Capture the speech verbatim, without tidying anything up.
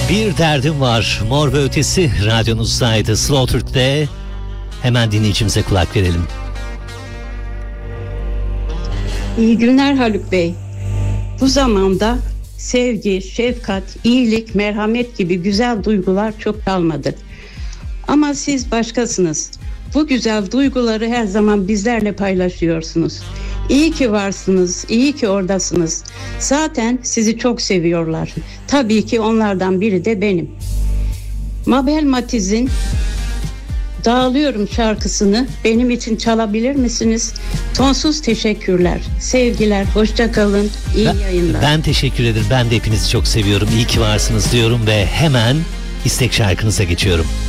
Bir derdim var. Mor ve Ötesi radyonuzdaydı. Slow Türk'te. Hemen dinleyicimize kulak verelim. İyi günler Haluk Bey. Bu zamanda sevgi, şefkat, iyilik, merhamet gibi güzel duygular çok kalmadı. Ama siz başkasınız. Bu güzel duyguları her zaman bizlerle paylaşıyorsunuz. İyi ki varsınız, iyi ki oradasınız. Zaten sizi çok seviyorlar. Tabii ki onlardan biri de benim. Mabel Matiz'in Dağılıyorum şarkısını benim için çalabilir misiniz? Sonsuz teşekkürler. Sevgiler, hoşça kalın. İyi ben, yayınlar. Ben teşekkür ederim. Ben de hepinizi çok seviyorum. İyi ki varsınız diyorum ve hemen istek şarkınıza geçiyorum.